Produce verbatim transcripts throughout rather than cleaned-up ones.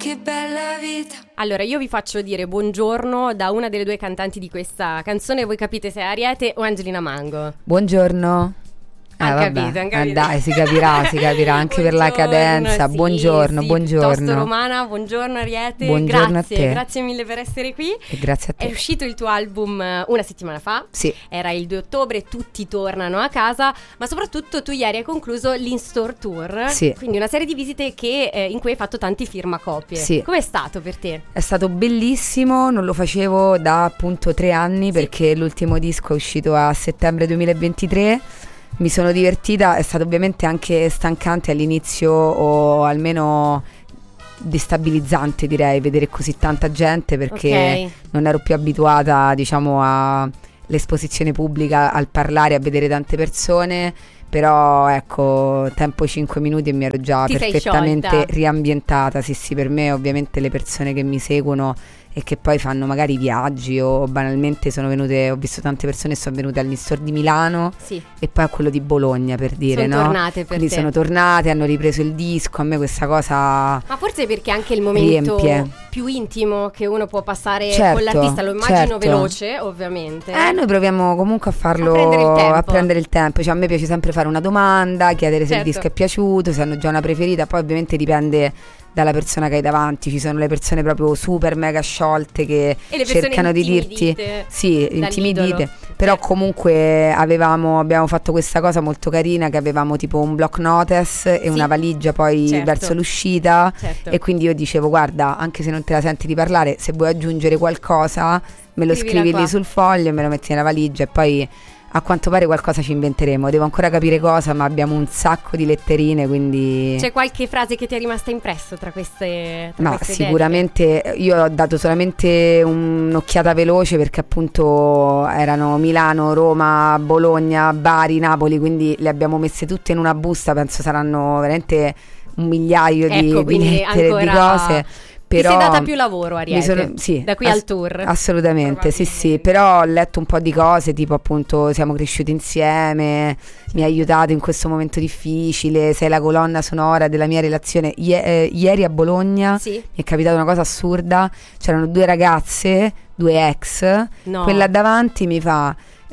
che bella vita. Allora, io vi faccio dire buongiorno da una delle due cantanti di questa canzone. Voi capite se è Ariete o Angelina Mango. Buongiorno. Han Eh, capito, han capito. Eh, dai, si capirà, si capirà anche per la cadenza. Sì, buongiorno, sì, buongiorno. Piuttosto romana, buongiorno Ariete. Buongiorno grazie, a te. grazie mille per essere qui. E grazie a te. È uscito il tuo album eh, una settimana fa. Sì. Era il due ottobre, tutti tornano a casa, ma soprattutto tu ieri hai concluso l'In-Store Tour. Sì. Quindi una serie di visite che, eh, in cui hai fatto tanti firmacopie. Sì. Com'è stato per te? È stato bellissimo, non lo facevo da appunto tre anni, sì, perché l'ultimo disco è uscito a settembre duemilaventitré. Mi sono divertita, è stato ovviamente anche stancante all'inizio, o almeno destabilizzante direi, vedere così tanta gente, perché Okay. non ero più abituata, diciamo, all'esposizione pubblica, al parlare, a vedere tante persone. Però ecco, tempo cinque minuti e mi ero già Ti sei perfettamente sciolta. riambientata. Sì sì, per me ovviamente le persone che mi seguono e che poi fanno magari viaggi o banalmente sono venute, ho visto tante persone che sono venute all'In-Store di Milano Sì. e poi a quello di Bologna, per dire, Sono no? tornate per Quindi te. sono tornate, hanno ripreso il disco. A me questa cosa Ma forse perché anche il momento riempie. più intimo che uno può passare Certo, con l'artista, lo immagino certo. veloce, ovviamente. Eh, noi proviamo comunque a farlo, A prendere il tempo. a prendere il tempo. Cioè, a me piace sempre fare una domanda, chiedere se Certo. il disco è piaciuto, se hanno già una preferita. Poi ovviamente dipende dalla persona che hai davanti. Ci sono le persone proprio super mega sciolte che E le persone cercano di dirti, intimidite sì, dall'idolo. intimidite. Però Certo. comunque avevamo, abbiamo fatto questa cosa molto carina, che avevamo tipo un block notice e Sì. una valigia poi Certo. verso l'uscita. Certo. E quindi io dicevo, guarda, anche se non te la senti di parlare, se vuoi aggiungere qualcosa me lo Scrivila scrivi qua. lì sul foglio e me lo metti nella valigia. E poi a quanto pare qualcosa ci inventeremo. Devo ancora capire cosa, ma abbiamo un sacco di letterine, quindi C'è qualche frase che ti è rimasta impresso tra queste, tra ma queste sicuramente io ho dato solamente un'occhiata veloce, perché appunto erano Milano, Roma, Bologna, Bari, Napoli, quindi le abbiamo messe tutte in una busta. Penso saranno veramente un migliaio di, Ecco, di quindi lettere, di ancora cose. Ti Però sei data più lavoro, mi Ariete, sono- sì, da qui ass- al tour. assolutamente, sì sì. Però ho letto un po' di cose, tipo appunto siamo cresciuti insieme, mi hai aiutato in questo momento difficile, sei la colonna sonora della mia relazione. Ie- eh, ieri a Bologna Sì? mi è capitata una cosa assurda, c'erano due ragazze, due ex, No. quella davanti mi fa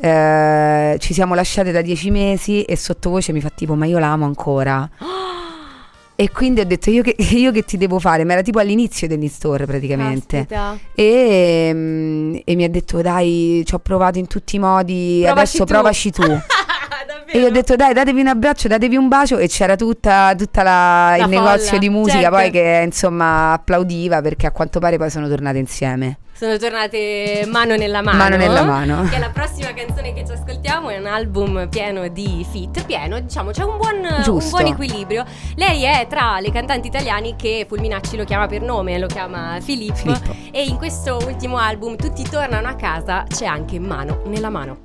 eh, ci siamo lasciate da dieci mesi, e sottovoce mi fa tipo, ma io la amo ancora. E quindi ho detto, io che, io che ti devo fare? Ma era tipo all'inizio dell'In-Store praticamente. Caspita. E, mm, e mi ha detto, dai, ci ho provato in tutti i modi, Provaci adesso tu. provaci tu. Davvero? E io ho detto, dai, datevi un abbraccio, datevi un bacio. E c'era tutta, tutta la, La il folla, negozio di musica, certo. poi che insomma applaudiva, perché a quanto pare poi sono tornate insieme. Sono tornate mano nella mano. Mano nella mano. Che la prossima canzone che ci ascoltiamo è un album pieno di feat. Pieno, diciamo, c'è un buon, un Giusto. buon equilibrio. Lei è tra le cantanti italiani che Fulminacci lo chiama per nome, lo chiama Filippo. Filippo. E in questo ultimo album, Tutti tornano a casa, c'è anche Mano nella mano.